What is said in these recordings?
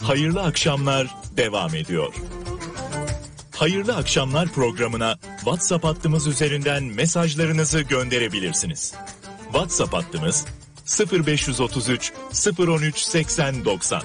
Hayırlı akşamlar devam ediyor. Hayırlı akşamlar programına WhatsApp hattımız üzerinden mesajlarınızı gönderebilirsiniz. WhatsApp hattımız 0533 013 80 90.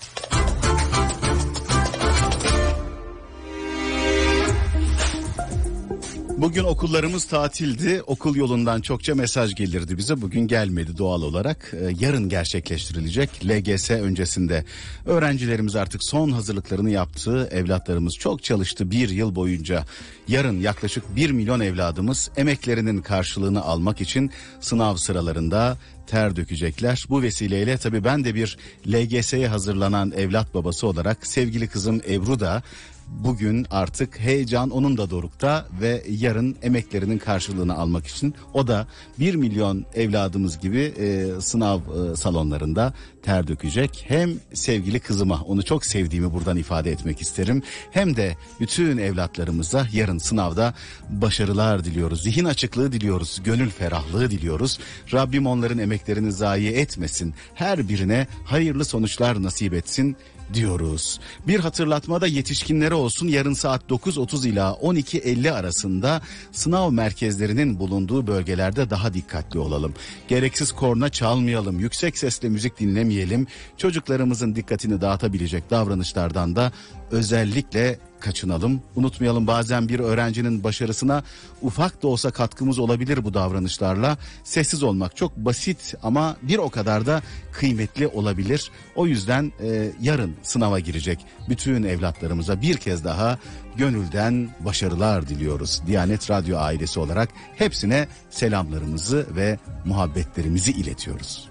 Bugün okullarımız tatildi. Okul yolundan çokça mesaj gelirdi bize. Bugün gelmedi doğal olarak. Yarın gerçekleştirilecek LGS öncesinde. Öğrencilerimiz artık son hazırlıklarını yaptı. Evlatlarımız çok çalıştı bir yıl boyunca. Yarın yaklaşık 1 milyon evladımız emeklerinin karşılığını almak için sınav sıralarında ter dökecekler. Bu vesileyle tabii ben de bir LGS'ye hazırlanan evlat babası olarak sevgili kızım Ebru da bugün artık heyecan onun da dorukta ve yarın emeklerinin karşılığını almak için o da 1 milyon evladımız gibi sınav salonlarında ter dökecek. Hem sevgili kızıma, onu çok sevdiğimi buradan ifade etmek isterim, hem de bütün evlatlarımıza yarın sınavda başarılar diliyoruz. Zihin açıklığı diliyoruz, gönül ferahlığı diliyoruz. Rabbim onların emeklerini zayi etmesin. Her birine hayırlı sonuçlar nasip etsin diyoruz. Bir hatırlatma da yetişkinlere olsun. Yarın saat 9.30 ila 12.50 arasında sınav merkezlerinin bulunduğu bölgelerde daha dikkatli olalım. Gereksiz korna çalmayalım, yüksek sesle müzik dinlemeyelim. Çocuklarımızın dikkatini dağıtabilecek davranışlardan da özellikle kaçınalım. Unutmayalım, bazen bir öğrencinin başarısına ufak da olsa katkımız olabilir bu davranışlarla. Sessiz olmak çok basit ama bir o kadar da kıymetli olabilir. O yüzden yarın sınava girecek bütün evlatlarımıza bir kez daha gönülden başarılar diliyoruz. Diyanet Radyo ailesi olarak hepsine selamlarımızı ve muhabbetlerimizi iletiyoruz.